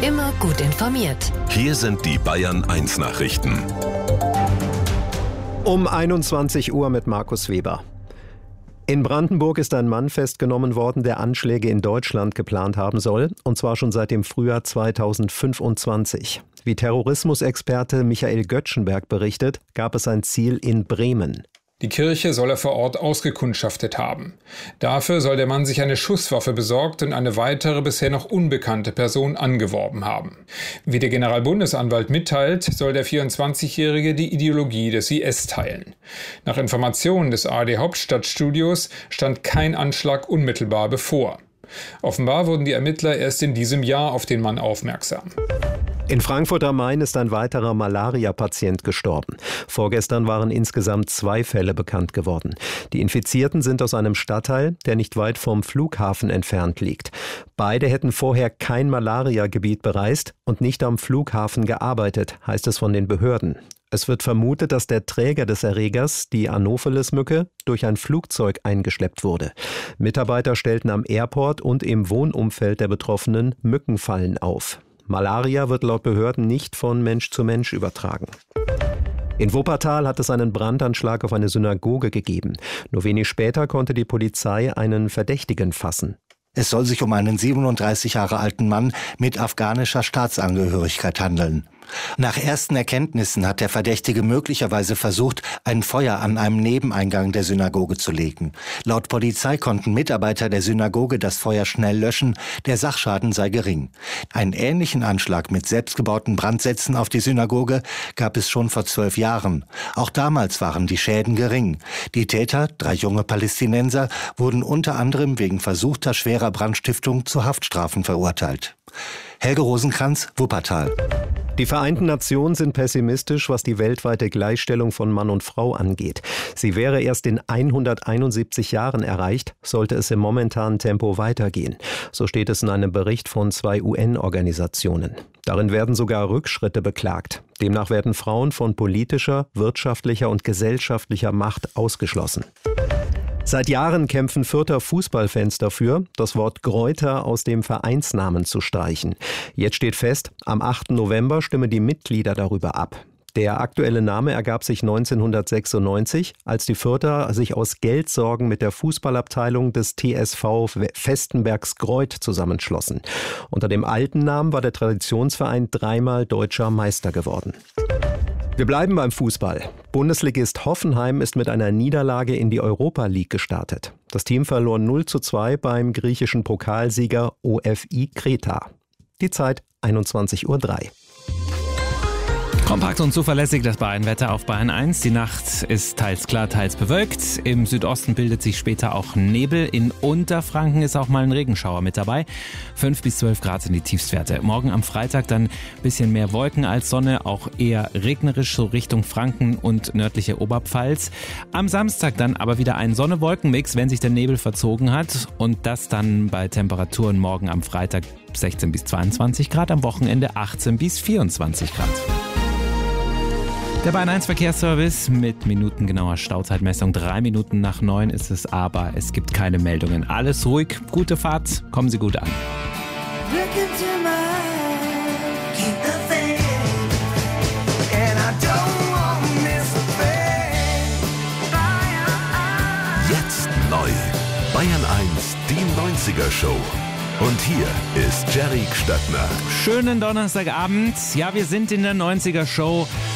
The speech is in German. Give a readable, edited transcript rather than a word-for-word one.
Immer gut informiert. Hier sind die Bayern 1 Nachrichten. Um 21 Uhr mit Markus Weber. In Brandenburg ist ein Mann festgenommen worden, der Anschläge in Deutschland geplant haben soll, und zwar schon seit dem Frühjahr 2025. Wie Terrorismusexperte Michael Göttschenberg berichtet, gab es ein Ziel in Bremen. Die Kirche soll er vor Ort ausgekundschaftet haben. Dafür soll der Mann sich eine Schusswaffe besorgt und eine weitere, bisher noch unbekannte Person angeworben haben. Wie der Generalbundesanwalt mitteilt, soll der 24-Jährige die Ideologie des IS teilen. Nach Informationen des ARD-Hauptstadtstudios stand kein Anschlag unmittelbar bevor. Offenbar wurden die Ermittler erst in diesem Jahr auf den Mann aufmerksam. In Frankfurt am Main ist ein weiterer Malaria-Patient gestorben. Vorgestern waren insgesamt 2 Fälle bekannt geworden. Die Infizierten sind aus einem Stadtteil, der nicht weit vom Flughafen entfernt liegt. Beide hätten vorher kein Malaria-Gebiet bereist und nicht am Flughafen gearbeitet, heißt es von den Behörden. Es wird vermutet, dass der Träger des Erregers, die Anopheles-Mücke, durch ein Flugzeug eingeschleppt wurde. Mitarbeiter stellten am Airport und im Wohnumfeld der Betroffenen Mückenfallen auf. Malaria wird laut Behörden nicht von Mensch zu Mensch übertragen. In Wuppertal hat es einen Brandanschlag auf eine Synagoge gegeben. Nur wenig später konnte die Polizei einen Verdächtigen fassen. Es soll sich um einen 37 Jahre alten Mann mit afghanischer Staatsangehörigkeit handeln. Nach ersten Erkenntnissen hat der Verdächtige möglicherweise versucht, ein Feuer an einem Nebeneingang der Synagoge zu legen. Laut Polizei konnten Mitarbeiter der Synagoge das Feuer schnell löschen, der Sachschaden sei gering. Einen ähnlichen Anschlag mit selbstgebauten Brandsätzen auf die Synagoge gab es schon vor 12 Jahren. Auch damals waren die Schäden gering. Die Täter, 3 junge Palästinenser, wurden unter anderem wegen versuchter schwerer Brandstiftung zu Haftstrafen verurteilt. Helge Rosenkranz, Wuppertal. Die Vereinten Nationen sind pessimistisch, was die weltweite Gleichstellung von Mann und Frau angeht. Sie wäre erst in 171 Jahren erreicht, sollte es im momentanen Tempo weitergehen. So steht es in einem Bericht von 2 UN-Organisationen. Darin werden sogar Rückschritte beklagt. Demnach werden Frauen von politischer, wirtschaftlicher und gesellschaftlicher Macht ausgeschlossen. Seit Jahren kämpfen Fürther Fußballfans dafür, das Wort Greuther aus dem Vereinsnamen zu streichen. Jetzt steht fest, am 8. November stimmen die Mitglieder darüber ab. Der aktuelle Name ergab sich 1996, als die Fürther sich aus Geldsorgen mit der Fußballabteilung des TSV Vestenbergsgreuth zusammenschlossen. Unter dem alten Namen war der Traditionsverein 3-mal deutscher Meister geworden. Wir bleiben beim Fußball. Bundesligist Hoffenheim ist mit einer Niederlage in die Europa League gestartet. Das Team verlor 0:2 beim griechischen Pokalsieger OFI Kreta. Die Zeit 21:03 Uhr. Kompakt und zuverlässig das Bayern-Wetter auf Bayern 1. Die Nacht ist teils klar, teils bewölkt. Im Südosten bildet sich später auch Nebel. In Unterfranken ist auch mal ein Regenschauer mit dabei. 5 bis 12 Grad sind die Tiefstwerte. Morgen am Freitag dann ein bisschen mehr Wolken als Sonne, auch eher regnerisch so Richtung Franken und nördliche Oberpfalz. Am Samstag dann aber wieder ein Sonne-Wolken-Mix, wenn sich der Nebel verzogen hat. Und das dann bei Temperaturen morgen am Freitag 16 bis 22 Grad, am Wochenende 18 bis 24 Grad. Der Bayern 1 Verkehrsservice mit minutengenauer Stauzeitmessung. 3 Minuten nach 9 ist es, aber es gibt keine Meldungen. Alles ruhig, gute Fahrt, kommen Sie gut an. Jetzt neu. Bayern 1, die 90er Show. Und hier ist Jerry Gstattner. Schönen Donnerstagabend. Ja, wir sind in der 90er Show.